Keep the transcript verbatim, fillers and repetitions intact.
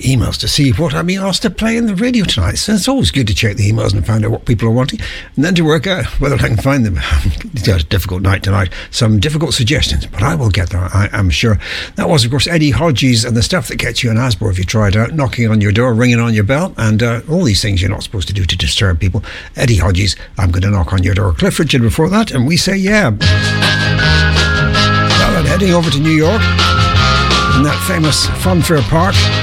emails to see what I'm being asked to play in the radio tonight. So it's always good to check the emails and find out what people are wanting, and then to work out whether I can find them. It's a difficult night tonight. Some difficult suggestions, but I will get there, I am sure. That was, of course, Eddie Hodges and the stuff that gets you an Asborough if you try it out, knocking on your door, ringing on your bell, and uh, all these things you're not supposed to do to disturb people. Eddie Hodges, I'm going to knock on your door. Cliff Richard before that, and we say yeah. Well, and heading over to New York, in that famous Funfair Park,